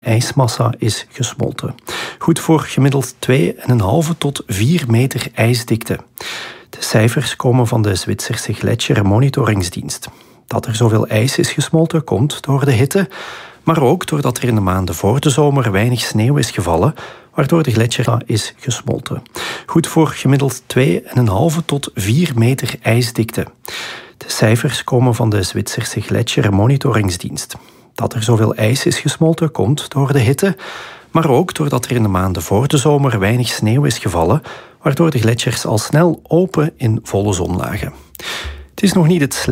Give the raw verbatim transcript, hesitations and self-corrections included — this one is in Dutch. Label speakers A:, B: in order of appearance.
A: ijsmassa is gesmolten. Goed voor gemiddeld twee komma vijf tot vier meter ijsdikte. De cijfers komen van de Zwitserse gletsjermonitoringsdienst. Dat er zoveel ijs is gesmolten komt door de hitte, maar ook doordat er in de maanden voor de zomer weinig sneeuw is gevallen, waardoor de gletsjer is gesmolten. Goed voor gemiddeld twee komma vijf tot vier meter ijsdikte. De cijfers komen van de Zwitserse gletsjermonitoringsdienst. Dat er zoveel ijs is gesmolten komt door de hitte, maar ook doordat er in de maanden voor de zomer weinig sneeuw is gevallen, waardoor de gletsjers al snel open in volle zon lagen. Het is nog niet het